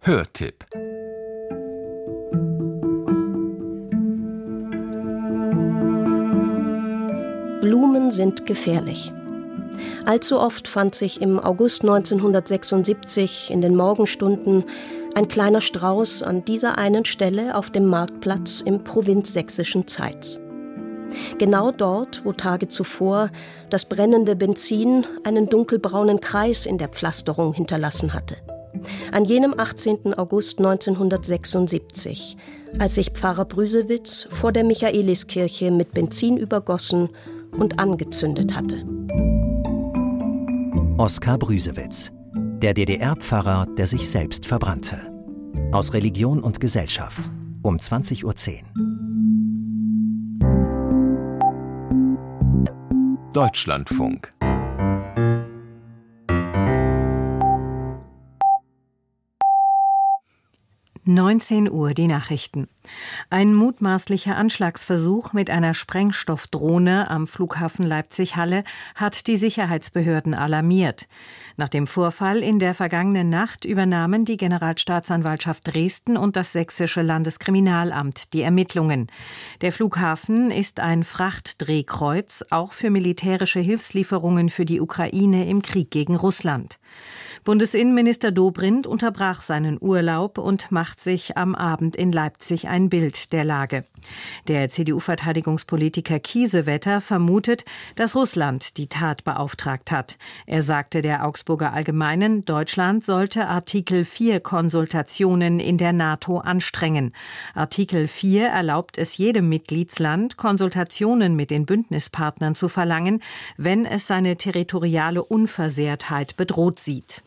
Hörtipp. Blumen sind gefährlich. Allzu oft fand sich im August 1976 in den Morgenstunden ein kleiner Strauß an dieser einen Stelle auf dem Marktplatz im provinzsächsischen Zeitz. Genau dort, wo Tage zuvor das brennende Benzin einen dunkelbraunen Kreis in der Pflasterung hinterlassen hatte. An jenem 18. August 1976, als sich Pfarrer Brüsewitz vor der Michaeliskirche mit Benzin übergossen und angezündet hatte. Oskar Brüsewitz, der DDR-Pfarrer, der sich selbst verbrannte. Aus Religion und Gesellschaft, um 20:10 Uhr. Deutschlandfunk. Uhr die Nachrichten. Ein mutmaßlicher Anschlagsversuch mit einer Sprengstoffdrohne am Flughafen Leipzig-Halle hat die Sicherheitsbehörden alarmiert. Nach dem Vorfall in der vergangenen Nacht übernahmen die Generalstaatsanwaltschaft Dresden und das Sächsische Landeskriminalamt die Ermittlungen. Der Flughafen ist ein Frachtdrehkreuz, auch für militärische Hilfslieferungen für die Ukraine im Krieg gegen Russland. Bundesinnenminister Dobrindt unterbrach seinen Urlaub und macht sich am Abend in Leipzig ein Bild der Lage. Der CDU-Verteidigungspolitiker Kiesewetter vermutet, dass Russland die Tat beauftragt hat. Er sagte der Augsburger Allgemeinen, Deutschland sollte Artikel 4 Konsultationen in der NATO anstrengen. Artikel 4 erlaubt es jedem Mitgliedsland, Konsultationen mit den Bündnispartnern zu verlangen, wenn es seine territoriale Unversehrtheit bedroht sieht.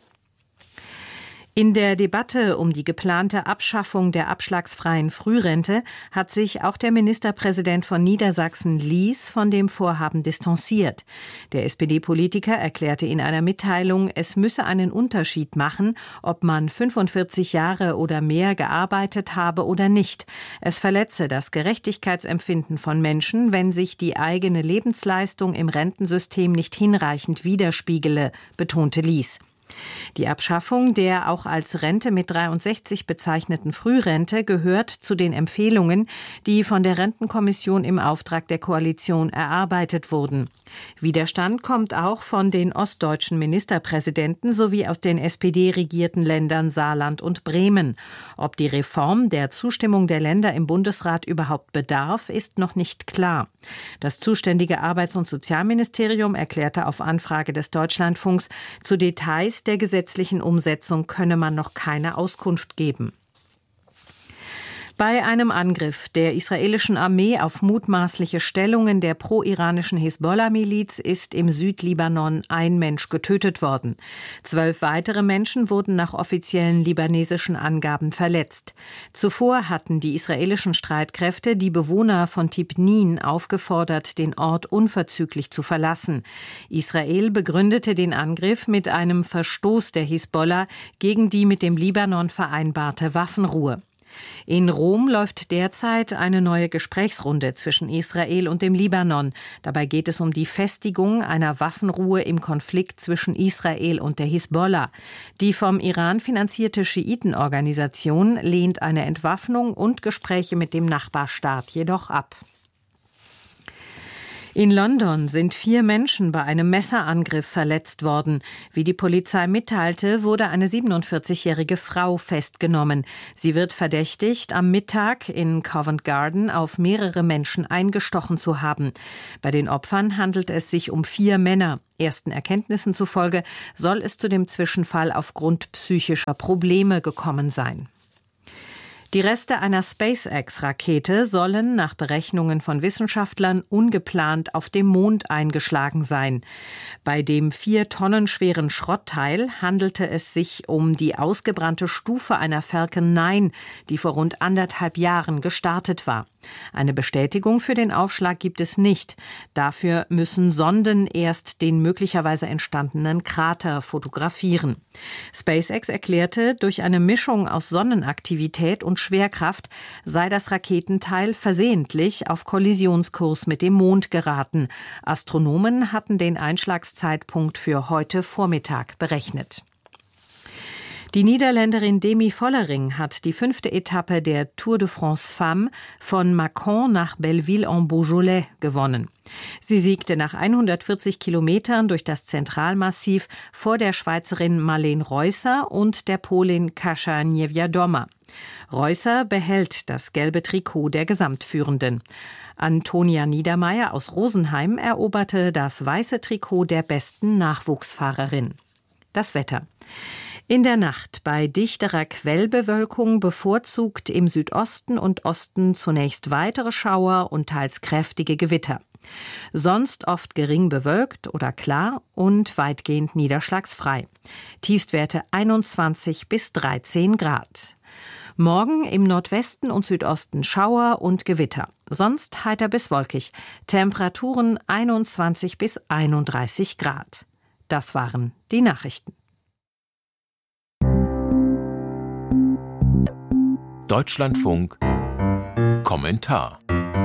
In der Debatte um die geplante Abschaffung der abschlagsfreien Frührente hat sich auch der Ministerpräsident von Niedersachsen Lies von dem Vorhaben distanziert. Der SPD-Politiker erklärte in einer Mitteilung, es müsse einen Unterschied machen, ob man 45 Jahre oder mehr gearbeitet habe oder nicht. Es verletze das Gerechtigkeitsempfinden von Menschen, wenn sich die eigene Lebensleistung im Rentensystem nicht hinreichend widerspiegele, betonte Lies. Die Abschaffung der auch als Rente mit 63 bezeichneten Frührente gehört zu den Empfehlungen, die von der Rentenkommission im Auftrag der Koalition erarbeitet wurden. Widerstand kommt auch von den ostdeutschen Ministerpräsidenten sowie aus den SPD-regierten Ländern Saarland und Bremen. Ob die Reform der Zustimmung der Länder im Bundesrat überhaupt bedarf, ist noch nicht klar. Das zuständige Arbeits- und Sozialministerium erklärte auf Anfrage des Deutschlandfunks, zu Details der gesetzlichen Umsetzung könne man noch keine Auskunft geben. Bei einem Angriff der israelischen Armee auf mutmaßliche Stellungen der pro-iranischen Hisbollah-Miliz ist im Südlibanon ein Mensch getötet worden. 12 weitere Menschen wurden nach offiziellen libanesischen Angaben verletzt. Zuvor hatten die israelischen Streitkräfte die Bewohner von Tibnin aufgefordert, den Ort unverzüglich zu verlassen. Israel begründete den Angriff mit einem Verstoß der Hisbollah gegen die mit dem Libanon vereinbarte Waffenruhe. In Rom läuft derzeit eine neue Gesprächsrunde zwischen Israel und dem Libanon. Dabei geht es um die Festigung einer Waffenruhe im Konflikt zwischen Israel und der Hisbollah. Die vom Iran finanzierte Schiitenorganisation lehnt eine Entwaffnung und Gespräche mit dem Nachbarstaat jedoch ab. In London sind 4 Menschen bei einem Messerangriff verletzt worden. Wie die Polizei mitteilte, wurde eine 47-jährige Frau festgenommen. Sie wird verdächtigt, am Mittag in Covent Garden auf mehrere Menschen eingestochen zu haben. Bei den Opfern handelt es sich um 4 Männer. Ersten Erkenntnissen zufolge soll es zu dem Zwischenfall aufgrund psychischer Probleme gekommen sein. Die Reste einer SpaceX-Rakete sollen nach Berechnungen von Wissenschaftlern ungeplant auf dem Mond eingeschlagen sein. Bei dem 4 Tonnen schweren Schrottteil handelte es sich um die ausgebrannte Stufe einer Falcon 9, die vor rund 1,5 Jahren gestartet war. Eine Bestätigung für den Aufschlag gibt es nicht. Dafür müssen Sonden erst den möglicherweise entstandenen Krater fotografieren. SpaceX erklärte, durch eine Mischung aus Sonnenaktivität und Schwerkraft sei das Raketenteil versehentlich auf Kollisionskurs mit dem Mond geraten. Astronomen hatten den Einschlagszeitpunkt für heute Vormittag berechnet. Die Niederländerin Demi Vollering hat die 5. Etappe der Tour de France Femmes von Mâcon nach Belleville-en-Beaujolais gewonnen. Sie siegte nach 140 Kilometern durch das Zentralmassiv vor der Schweizerin Marlene Reusser und der Polin Kasia Niewiadoma. Reusser behält das gelbe Trikot der Gesamtführenden. Antonia Niedermeyer aus Rosenheim eroberte das weiße Trikot der besten Nachwuchsfahrerin. Das Wetter. In der Nacht bei dichterer Quellbewölkung bevorzugt im Südosten und Osten zunächst weitere Schauer und teils kräftige Gewitter. Sonst oft gering bewölkt oder klar und weitgehend niederschlagsfrei. Tiefstwerte 21 bis 13 Grad. Morgen im Nordwesten und Südosten Schauer und Gewitter. Sonst heiter bis wolkig. Temperaturen 21 bis 31 Grad. Das waren die Nachrichten. Deutschlandfunk Kommentar.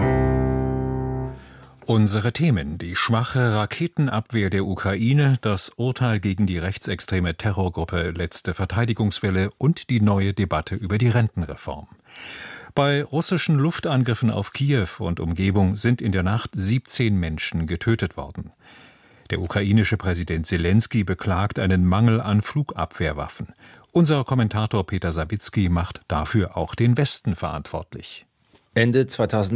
Unsere Themen: die schwache Raketenabwehr der Ukraine, das Urteil gegen die rechtsextreme Terrorgruppe Letzte Verteidigungswelle und die neue Debatte über die Rentenreform. Bei russischen Luftangriffen auf Kiew und Umgebung sind in der Nacht 17 Menschen getötet worden. Der ukrainische Präsident Selenskyj beklagt einen Mangel an Flugabwehrwaffen. Unser Kommentator Peter Sawicki macht dafür auch den Westen verantwortlich. Ende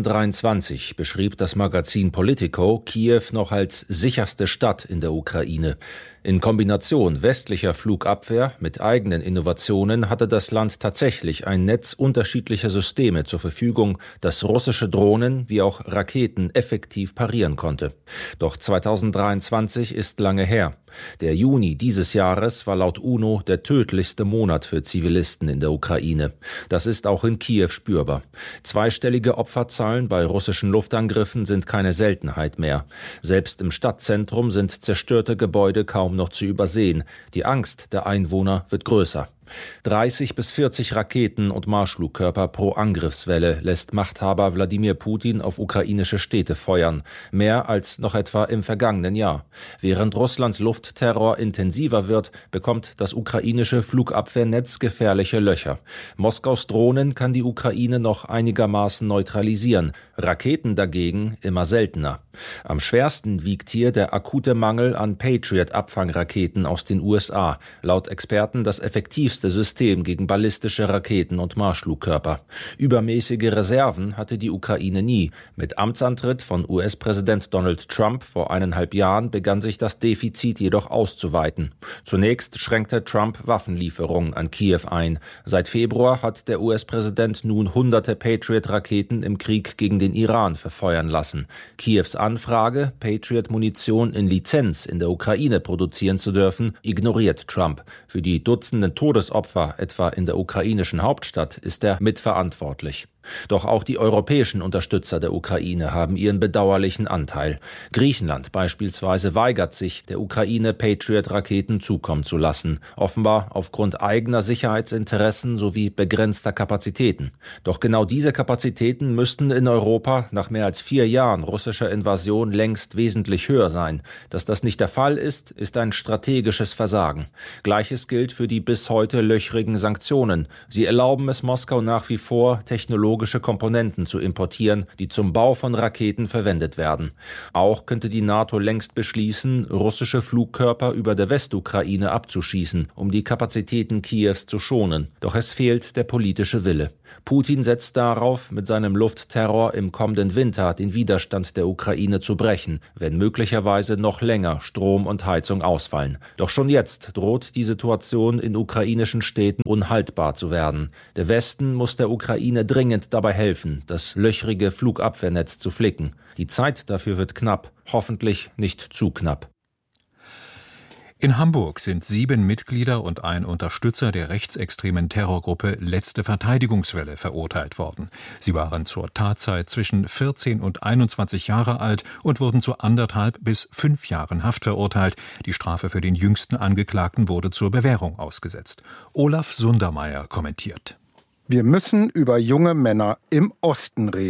2023 beschrieb das Magazin Politico Kiew noch als sicherste Stadt in der Ukraine. In Kombination westlicher Flugabwehr mit eigenen Innovationen hatte das Land tatsächlich ein Netz unterschiedlicher Systeme zur Verfügung, das russische Drohnen wie auch Raketen effektiv parieren konnte. Doch 2023 ist lange her. Der Juni dieses Jahres war laut UNO der tödlichste Monat für Zivilisten in der Ukraine. Das ist auch in Kiew spürbar. Zweistellige Opferzahlen bei russischen Luftangriffen sind keine Seltenheit mehr. Selbst im Stadtzentrum sind zerstörte Gebäude kaum noch zu übersehen. Die Angst der Einwohner wird größer. 30 bis 40 Raketen und Marschflugkörper pro Angriffswelle lässt Machthaber Wladimir Putin auf ukrainische Städte feuern. Mehr als noch etwa im vergangenen Jahr. Während Russlands Luftterror intensiver wird, bekommt das ukrainische Flugabwehrnetz gefährliche Löcher. Moskaus Drohnen kann die Ukraine noch einigermaßen neutralisieren. Raketen dagegen immer seltener. Am schwersten wiegt hier der akute Mangel an Patriot-Abfangraketen aus den USA. Laut Experten das effektivste System gegen ballistische Raketen und Marschflugkörper. Übermäßige Reserven hatte die Ukraine nie. Mit Amtsantritt von US-Präsident Donald Trump vor 1,5 Jahren begann sich das Defizit jedoch auszuweiten. Zunächst schränkte Trump Waffenlieferungen an Kiew ein. Seit Februar hat der US-Präsident nun hunderte Patriot-Raketen im Krieg gegen den Iran verfeuern lassen. Kiews Anfrage, Patriot-Munition in Lizenz in der Ukraine produzieren zu dürfen, ignoriert Trump. Für die Dutzenden Todesopfer, etwa in der ukrainischen Hauptstadt, ist er mitverantwortlich. Doch auch die europäischen Unterstützer der Ukraine haben ihren bedauerlichen Anteil. Griechenland beispielsweise weigert sich, der Ukraine Patriot-Raketen zukommen zu lassen, offenbar aufgrund eigener Sicherheitsinteressen sowie begrenzter Kapazitäten. Doch genau diese Kapazitäten müssten in Europa nach mehr als 4 Jahren russischer Invasion längst wesentlich höher sein. Dass das nicht der Fall ist, ist ein strategisches Versagen. Gleiches gilt für die bis heute löchrigen Sanktionen. Sie erlauben es Moskau nach wie vor, technologische Komponenten zu importieren, die zum Bau von Raketen verwendet werden. Auch könnte die NATO längst beschließen, russische Flugkörper über der Westukraine abzuschießen, um die Kapazitäten Kiews zu schonen. Doch es fehlt der politische Wille. Putin setzt darauf, mit seinem Luftterror im kommenden Winter den Widerstand der Ukraine zu brechen, wenn möglicherweise noch länger Strom und Heizung ausfallen. Doch schon jetzt droht die Situation in ukrainischen Städten unhaltbar zu werden. Der Westen muss der Ukraine dringend dabei helfen, das löchrige Flugabwehrnetz zu flicken. Die Zeit dafür wird knapp, hoffentlich nicht zu knapp. In Hamburg sind 7 Mitglieder und ein Unterstützer der rechtsextremen Terrorgruppe Letzte Verteidigungswelle verurteilt worden. Sie waren zur Tatzeit zwischen 14 und 21 Jahre alt und wurden zu 1,5 bis 5 Jahren Haft verurteilt. Die Strafe für den jüngsten Angeklagten wurde zur Bewährung ausgesetzt. Olaf Sundermeier kommentiert. Wir müssen über junge Männer im Osten reden.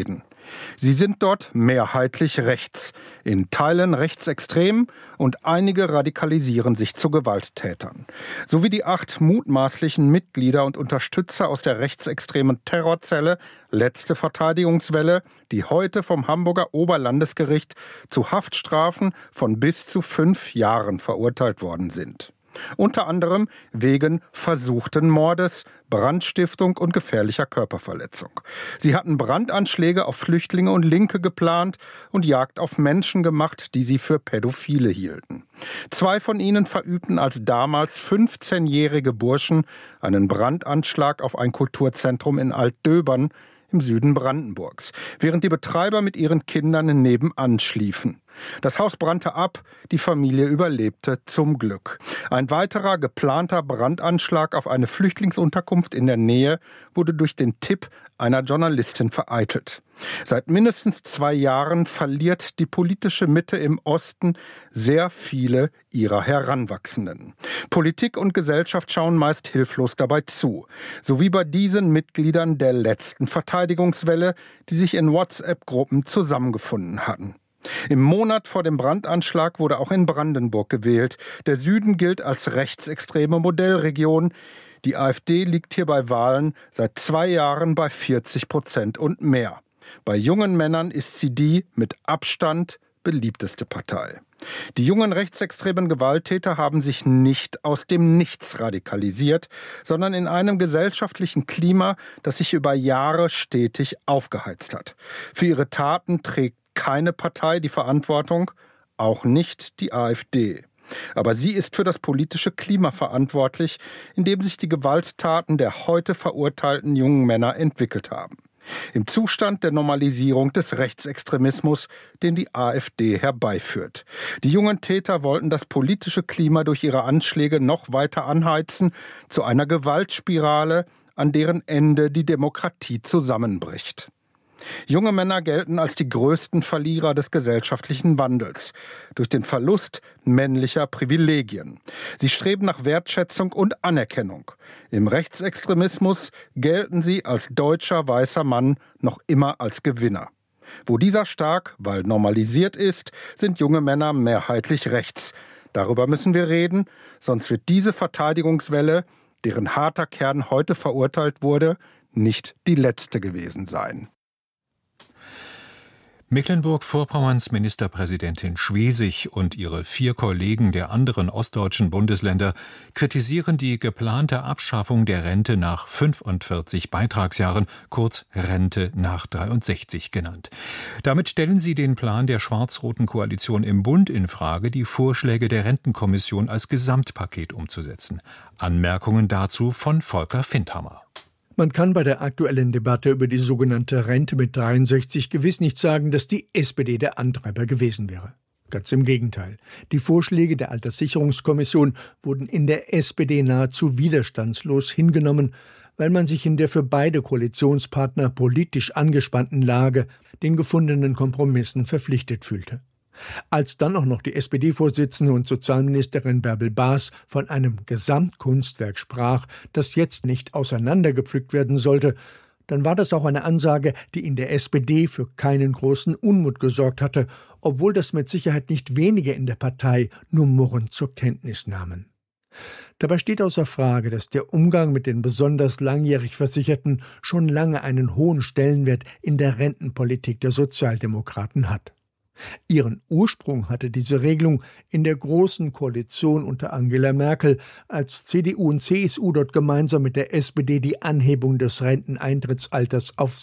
Sie sind dort mehrheitlich rechts, in Teilen rechtsextrem und einige radikalisieren sich zu Gewalttätern. Sowie die 8 mutmaßlichen Mitglieder und Unterstützer aus der rechtsextremen Terrorzelle Letzte Verteidigungswelle, die heute vom Hamburger Oberlandesgericht zu Haftstrafen von bis zu 5 Jahren verurteilt worden sind. Unter anderem wegen versuchten Mordes, Brandstiftung und gefährlicher Körperverletzung. Sie hatten Brandanschläge auf Flüchtlinge und Linke geplant und Jagd auf Menschen gemacht, die sie für Pädophile hielten. 2 von ihnen verübten als damals 15-jährige Burschen einen Brandanschlag auf ein Kulturzentrum in Altdöbern im Süden Brandenburgs, während die Betreiber mit ihren Kindern nebenan schliefen. Das Haus brannte ab, die Familie überlebte zum Glück. Ein weiterer geplanter Brandanschlag auf eine Flüchtlingsunterkunft in der Nähe wurde durch den Tipp einer Journalistin vereitelt. Seit mindestens 2 Jahren verliert die politische Mitte im Osten sehr viele ihrer Heranwachsenden. Politik und Gesellschaft schauen meist hilflos dabei zu. So wie bei diesen Mitgliedern der letzten Verteidigungswelle, die sich in WhatsApp-Gruppen zusammengefunden hatten. Im Monat vor dem Brandanschlag wurde auch in Brandenburg gewählt. Der Süden gilt als rechtsextreme Modellregion. Die AfD liegt hier bei Wahlen seit 2 Jahren bei 40% und mehr. Bei jungen Männern ist sie die mit Abstand beliebteste Partei. Die jungen rechtsextremen Gewalttäter haben sich nicht aus dem Nichts radikalisiert, sondern in einem gesellschaftlichen Klima, das sich über Jahre stetig aufgeheizt hat. Für ihre Taten trägt keine Partei die Verantwortung, auch nicht die AfD. Aber sie ist für das politische Klima verantwortlich, in dem sich die Gewalttaten der heute verurteilten jungen Männer entwickelt haben. Im Zustand der Normalisierung des Rechtsextremismus, den die AfD herbeiführt. Die jungen Täter wollten das politische Klima durch ihre Anschläge noch weiter anheizen, zu einer Gewaltspirale, an deren Ende die Demokratie zusammenbricht. Junge Männer gelten als die größten Verlierer des gesellschaftlichen Wandels durch den Verlust männlicher Privilegien. Sie streben nach Wertschätzung und Anerkennung. Im Rechtsextremismus gelten sie als deutscher weißer Mann noch immer als Gewinner. Wo dieser stark, weil normalisiert ist, sind junge Männer mehrheitlich rechts. Darüber müssen wir reden, sonst wird diese Verteidigungswelle, deren harter Kern heute verurteilt wurde, nicht die letzte gewesen sein. Mecklenburg-Vorpommerns Ministerpräsidentin Schwesig und ihre 4 Kollegen der anderen ostdeutschen Bundesländer kritisieren die geplante Abschaffung der Rente nach 45 Beitragsjahren, kurz Rente nach 63 genannt. Damit stellen sie den Plan der schwarz-roten Koalition im Bund in Frage, die Vorschläge der Rentenkommission als Gesamtpaket umzusetzen. Anmerkungen dazu von Volker Findhammer. Man kann bei der aktuellen Debatte über die sogenannte Rente mit 63 gewiss nicht sagen, dass die SPD der Antreiber gewesen wäre. Ganz im Gegenteil. Die Vorschläge der Alterssicherungskommission wurden in der SPD nahezu widerstandslos hingenommen, weil man sich in der für beide Koalitionspartner politisch angespannten Lage den gefundenen Kompromissen verpflichtet fühlte. Als dann auch noch die SPD-Vorsitzende und Sozialministerin Bärbel Baas von einem Gesamtkunstwerk sprach, das jetzt nicht auseinandergepflückt werden sollte, dann war das auch eine Ansage, die in der SPD für keinen großen Unmut gesorgt hatte, obwohl das mit Sicherheit nicht wenige in der Partei nur murrend zur Kenntnis nahmen. Dabei steht außer Frage, dass der Umgang mit den besonders langjährig Versicherten schon lange einen hohen Stellenwert in der Rentenpolitik der Sozialdemokraten hat. Ihren Ursprung hatte diese Regelung in der Großen Koalition unter Angela Merkel, als CDU und CSU dort gemeinsam mit der SPD die Anhebung des Renteneintrittsalters auf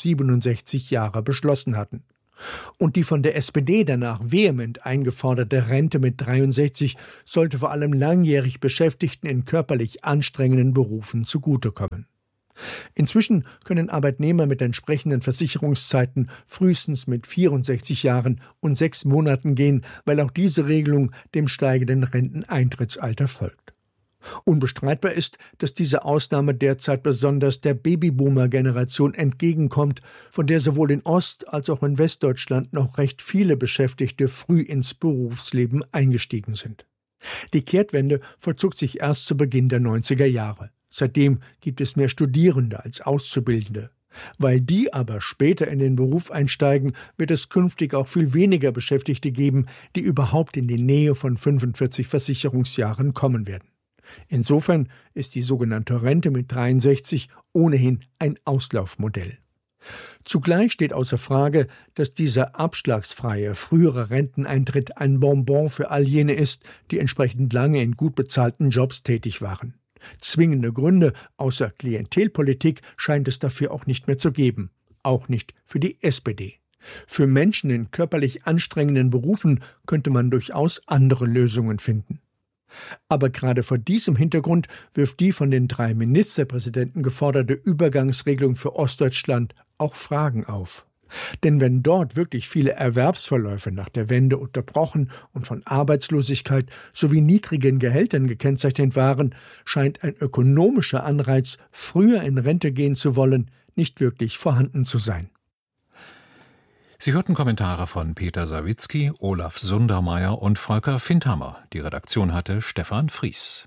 67 Jahre beschlossen hatten. Und die von der SPD danach vehement eingeforderte Rente mit 63 sollte vor allem langjährig Beschäftigten in körperlich anstrengenden Berufen zugutekommen. Inzwischen können Arbeitnehmer mit entsprechenden Versicherungszeiten frühestens mit 64 Jahren und 6 Monaten gehen, weil auch diese Regelung dem steigenden Renteneintrittsalter folgt. Unbestreitbar ist, dass diese Ausnahme derzeit besonders der Babyboomer-Generation entgegenkommt, von der sowohl in Ost- als auch in Westdeutschland noch recht viele Beschäftigte früh ins Berufsleben eingestiegen sind. Die Kehrtwende vollzog sich erst zu Beginn der 90er Jahre. Seitdem gibt es mehr Studierende als Auszubildende. Weil die aber später in den Beruf einsteigen, wird es künftig auch viel weniger Beschäftigte geben, die überhaupt in die Nähe von 45 Versicherungsjahren kommen werden. Insofern ist die sogenannte Rente mit 63 ohnehin ein Auslaufmodell. Zugleich steht außer Frage, dass dieser abschlagsfreie, frühere Renteneintritt ein Bonbon für all jene ist, die entsprechend lange in gut bezahlten Jobs tätig waren. Zwingende Gründe außer Klientelpolitik scheint es dafür auch nicht mehr zu geben. Auch nicht für die SPD. Für Menschen in körperlich anstrengenden Berufen könnte man durchaus andere Lösungen finden. Aber gerade vor diesem Hintergrund wirft die von den 3 Ministerpräsidenten geforderte Übergangsregelung für Ostdeutschland auch Fragen auf. Denn wenn dort wirklich viele Erwerbsverläufe nach der Wende unterbrochen und von Arbeitslosigkeit sowie niedrigen Gehältern gekennzeichnet waren, scheint ein ökonomischer Anreiz, früher in Rente gehen zu wollen, nicht wirklich vorhanden zu sein. Sie hörten Kommentare von Peter Sawicki, Olaf Sundermeier und Volker Findhammer. Die Redaktion hatte Stefan Fries.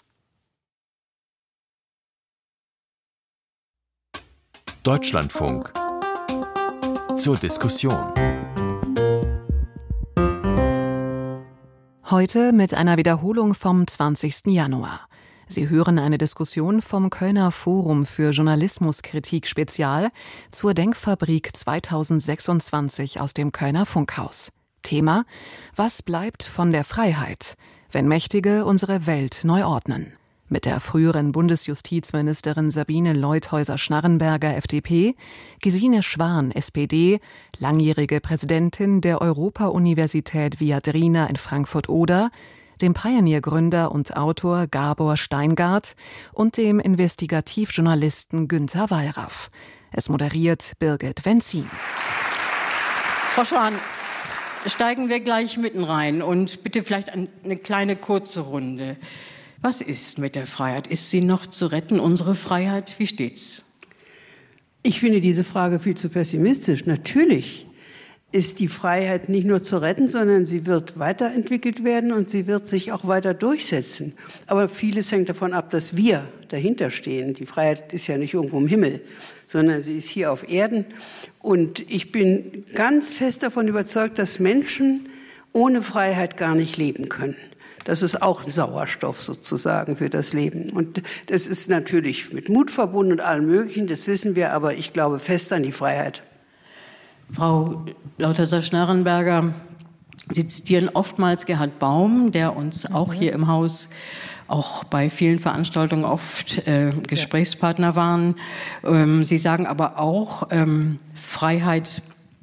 Deutschlandfunk zur Diskussion. Heute mit einer Wiederholung vom 20. Januar. Sie hören eine Diskussion vom Kölner Forum für Journalismuskritik Spezial zur Denkfabrik 2026 aus dem Kölner Funkhaus. Thema: Was bleibt von der Freiheit, wenn Mächtige unsere Welt neu ordnen? Mit der früheren Bundesjustizministerin Sabine Leutheusser-Schnarrenberger, FDP, Gesine Schwan, SPD, langjährige Präsidentin der Europa-Universität Viadrina in Frankfurt-Oder, dem Pioneer-Gründer und Autor Gabor Steingart und dem Investigativjournalisten Günter Wallraff. Es moderiert Birgit Wenzin. Frau Schwan, steigen wir gleich mitten rein und bitte vielleicht eine kleine kurze Runde. Was ist mit der Freiheit? Ist sie noch zu retten, unsere Freiheit? Wie steht's? Ich finde diese Frage viel zu pessimistisch. Natürlich ist die Freiheit nicht nur zu retten, sondern sie wird weiterentwickelt werden und sie wird sich auch weiter durchsetzen. Aber vieles hängt davon ab, dass wir dahinter stehen. Die Freiheit ist ja nicht irgendwo im Himmel, sondern sie ist hier auf Erden. Und ich bin ganz fest davon überzeugt, dass Menschen ohne Freiheit gar nicht leben können. Das ist auch Sauerstoff sozusagen für das Leben. Und das ist natürlich mit Mut verbunden und allem Möglichen, das wissen wir, aber ich glaube fest an die Freiheit. Frau Leutheusser-Schnarrenberger, Sie zitieren oftmals Gerhard Baum, der uns auch hier im Haus, auch bei vielen Veranstaltungen oft Gesprächspartner waren. Sie sagen aber auch, Freiheit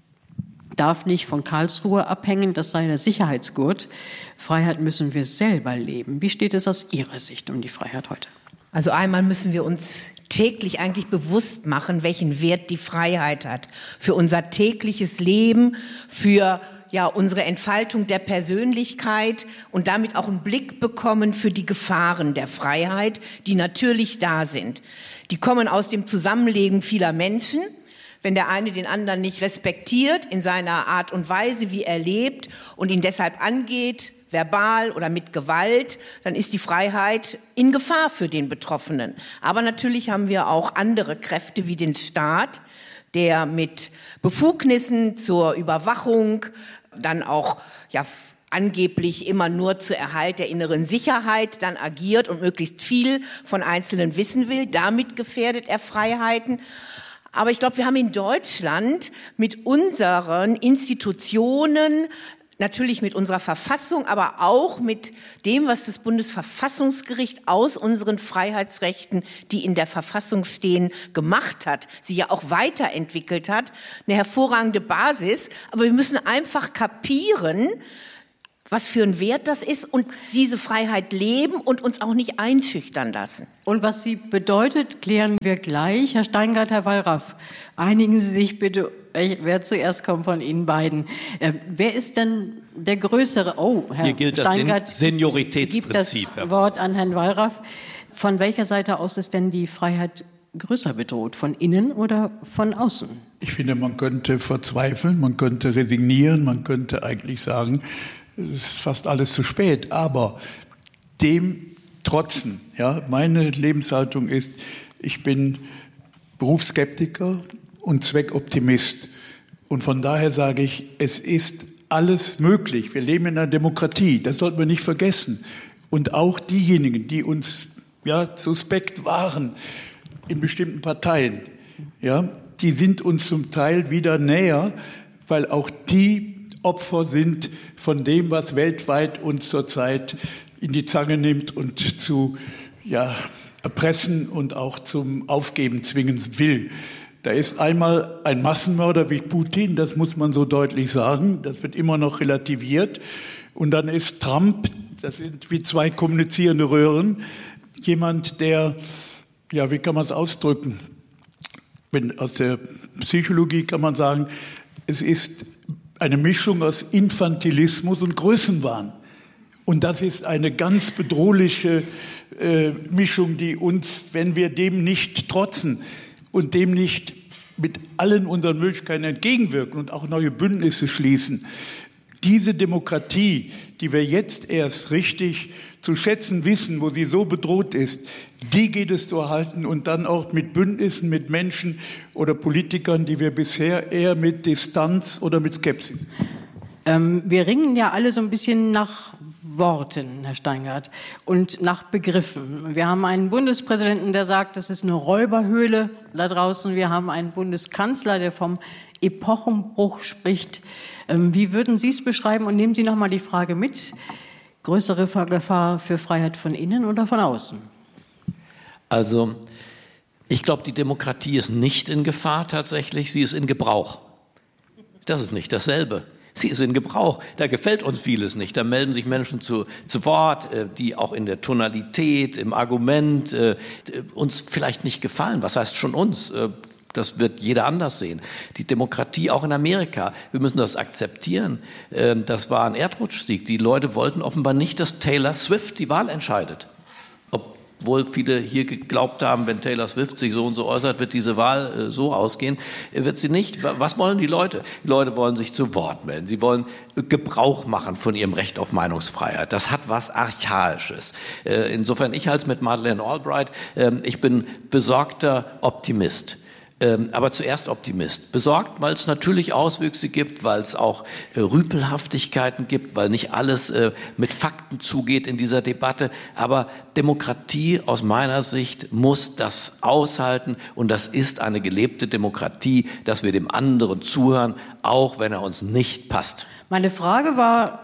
darf nicht von Karlsruhe abhängen, das sei der Sicherheitsgurt. Freiheit müssen wir selber leben. Wie steht es aus Ihrer Sicht um die Freiheit heute? Also einmal müssen wir uns täglich eigentlich bewusst machen, welchen Wert die Freiheit hat für unser tägliches Leben, für unsere Entfaltung der Persönlichkeit und damit auch einen Blick bekommen für die Gefahren der Freiheit, die natürlich da sind. Die kommen aus dem Zusammenleben vieler Menschen. Wenn der eine den anderen nicht respektiert in seiner Art und Weise, wie er lebt und ihn deshalb angeht, verbal oder mit Gewalt, dann ist die Freiheit in Gefahr für den Betroffenen. Aber natürlich haben wir auch andere Kräfte wie den Staat, der mit Befugnissen zur Überwachung dann auch angeblich immer nur zur Erhalt der inneren Sicherheit dann agiert und möglichst viel von Einzelnen wissen will. Damit gefährdet er Freiheiten. Aber ich glaube, wir haben in Deutschland mit unseren Institutionen, natürlich mit unserer Verfassung, aber auch mit dem, was das Bundesverfassungsgericht aus unseren Freiheitsrechten, die in der Verfassung stehen, gemacht hat, sie ja auch weiterentwickelt hat, eine hervorragende Basis. Aber wir müssen einfach kapieren, was für ein Wert das ist und diese Freiheit leben und uns auch nicht einschüchtern lassen. Und was sie bedeutet, klären wir gleich. Herr Steingart, Herr Wallraff, einigen Sie sich bitte, wer zuerst kommt von Ihnen beiden. Wer ist denn der größere? Herr Hier gilt Steingart, das Senioritätsprinzip. Gibt das Wort an Herrn Wallraff. Von welcher Seite aus ist denn die Freiheit größer bedroht? Von innen oder von außen? Ich finde, man könnte verzweifeln, man könnte resignieren, man könnte eigentlich sagen, es ist fast alles zu spät, aber dem trotzen. Meine Lebenshaltung ist, ich bin Berufsskeptiker, und Zweckoptimist. Und von daher sage ich, es ist alles möglich. Wir leben in einer Demokratie, das sollten wir nicht vergessen. Und auch diejenigen, die uns suspekt waren in bestimmten Parteien, die sind uns zum Teil wieder näher, weil auch die Opfer sind von dem, was weltweit uns zurzeit in die Zange nimmt und zu erpressen und auch zum Aufgeben zwingen will. Da ist einmal ein Massenmörder wie Putin, das muss man so deutlich sagen, das wird immer noch relativiert. Und dann ist Trump, das sind wie zwei kommunizierende Röhren, jemand, der, wie kann man es ausdrücken? Aus der Psychologie kann man sagen, es ist eine Mischung aus Infantilismus und Größenwahn. Und das ist eine ganz bedrohliche Mischung, die uns, wenn wir dem nicht trotzen und dem nicht mit allen unseren Möglichkeiten entgegenwirken und auch neue Bündnisse schließen, diese Demokratie, die wir jetzt erst richtig zu schätzen wissen, wo sie so bedroht ist, die geht es zu erhalten und dann auch mit Bündnissen, mit Menschen oder Politikern, die wir bisher eher mit Distanz oder mit Skepsis. Wir ringen ja alle so ein bisschen nach Worten, Herr Steingart, und nach Begriffen. Wir haben einen Bundespräsidenten, der sagt, das ist eine Räuberhöhle da draußen. Wir haben einen Bundeskanzler, der vom Epochenbruch spricht. Wie würden Sie es beschreiben? Und nehmen Sie noch mal die Frage mit. Größere Gefahr für Freiheit von innen oder von außen? Also, ich glaube, die Demokratie ist nicht in Gefahr tatsächlich. Sie ist in Gebrauch. Das ist nicht dasselbe. Sie ist in Gebrauch. Da gefällt uns vieles nicht. Da melden sich Menschen zu Wort, die auch in der Tonalität, im Argument uns vielleicht nicht gefallen. Was heißt schon uns? Das wird jeder anders sehen. Die Demokratie auch in Amerika, wir müssen das akzeptieren. Das war ein Erdrutschsieg. Die Leute wollten offenbar nicht, dass Taylor Swift die Wahl entscheidet. Obwohl viele hier geglaubt haben, wenn Taylor Swift sich so und so äußert, wird diese Wahl so ausgehen. Wird sie nicht. Was wollen die Leute? Die Leute wollen sich zu Wort melden. Sie wollen Gebrauch machen von ihrem Recht auf Meinungsfreiheit. Das hat was Archaisches. Insofern, ich halte es mit Madeleine Albright, ich bin besorgter Optimist. Aber zuerst Optimist. Besorgt, weil es natürlich Auswüchse gibt, weil es auch Rüpelhaftigkeiten gibt, weil nicht alles mit Fakten zugeht in dieser Debatte. Aber Demokratie aus meiner Sicht muss das aushalten. Und das ist eine gelebte Demokratie, dass wir dem anderen zuhören, auch wenn er uns nicht passt. Meine Frage war,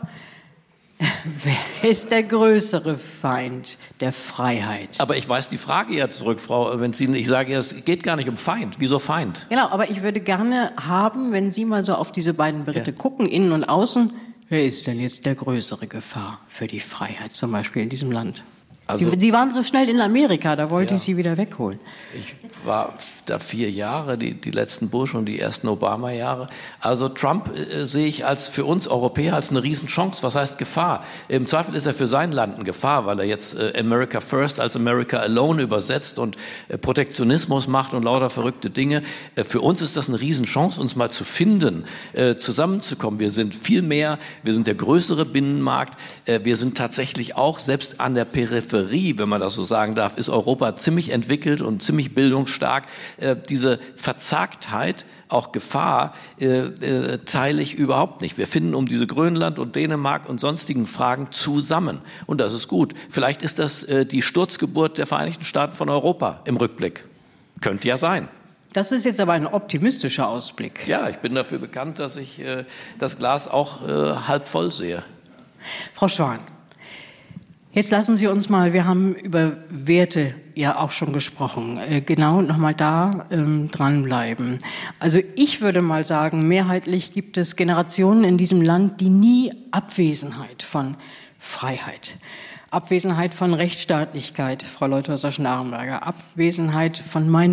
wer ist der größere Feind der Freiheit? Aber ich weise die Frage ja zurück, Frau Benzin. Ich sage ja, es geht gar nicht um Feind. Wieso Feind? Genau, aber ich würde gerne haben, wenn Sie mal so auf diese beiden Berichte gucken, innen und außen, wer ist denn jetzt der größere Gefahr für die Freiheit, zum Beispiel in diesem Land? Also, Sie waren so schnell in Amerika, da wollte ich Sie wieder wegholen. Ich war da 4 Jahre, die letzten Bush- und die ersten Obama-Jahre. Also Trump sehe ich für uns Europäer als eine Riesenchance. Was heißt Gefahr? Im Zweifel ist er für sein Land eine Gefahr, weil er jetzt America First als America Alone übersetzt und Protektionismus macht und lauter verrückte Dinge. Für uns ist das eine Riesenchance, uns mal zu finden, zusammenzukommen. Wir sind viel mehr, wir sind der größere Binnenmarkt. Wir sind tatsächlich auch, selbst an der Peripherie, wenn man das so sagen darf, ist Europa ziemlich entwickelt und ziemlich bildungsstark. Diese Verzagtheit, auch Gefahr, teile ich überhaupt nicht. Wir finden um diese Grönland und Dänemark und sonstigen Fragen zusammen. Und das ist gut. Vielleicht ist das die Sturzgeburt der Vereinigten Staaten von Europa im Rückblick. Könnte ja sein. Das ist jetzt aber ein optimistischer Ausblick. Ja, ich bin dafür bekannt, dass ich das Glas auch halb voll sehe. Frau Schwan, jetzt lassen Sie uns mal, wir haben über Werte ja auch schon gesprochen, genau nochmal da dranbleiben. Also ich würde mal sagen, mehrheitlich gibt es Generationen in diesem Land, die nie Abwesenheit von Freiheit, Abwesenheit von Rechtsstaatlichkeit, Frau Leutheusser-Schnarrenberger, Abwesenheit von